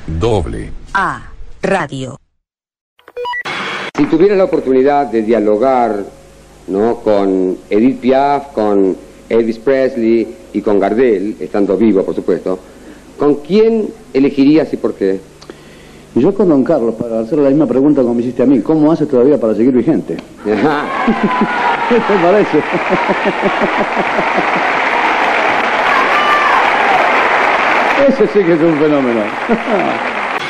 Doble A Radio. Si tuviera la oportunidad de dialogar, ¿no?, con Edith Piaf, con Elvis Presley y con Gardel, estando vivo, por supuesto, ¿con quién elegirías y por qué? Yo con Don Carlos, para hacer la misma pregunta como me hiciste a mí. ¿Cómo haces todavía para seguir vigente? ¿Qué te parece? Ese sí que es un fenómeno.